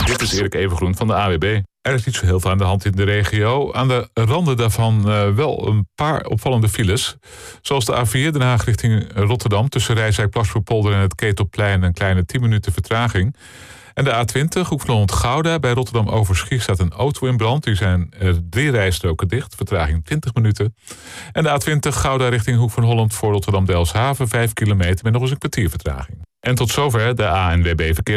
Dit is Erik Evengroen van de AWB. Er is niet zo heel veel aan de hand in de regio. Aan de randen daarvan wel een paar opvallende files. Zoals de A4 Den Haag richting Rotterdam. Tussen Rijswijk-Plasperpolder en het Ketelplein een kleine 10 minuten vertraging. En de A20, Hoek van Holland-Gouda. Bij Rotterdam-Overschie staat een auto in brand. Die zijn 3 rijstroken dicht. Vertraging 20 minuten. En de A20 Gouda richting Hoek van Holland voor Rotterdam-Delfshaven. 5 kilometer met nog eens een kwartier vertraging. En tot zover de ANWB verkeer.